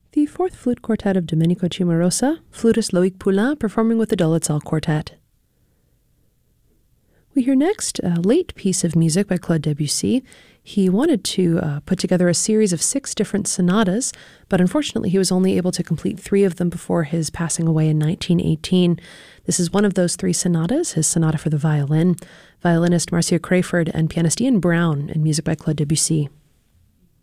The fourth flute quartet of Domenico Cimarosa, flutist Loic Poulain performing with the Dolitzal Quartet. We hear next a late piece of music by Claude Debussy. He wanted to put together a series of 6 different sonatas, but unfortunately he was only able to complete 3 of them before his passing away in 1918. This is one of those 3 sonatas, his sonata for the violin. Violinist Marcia Crayford and pianist Ian Brown, and music by Claude Debussy.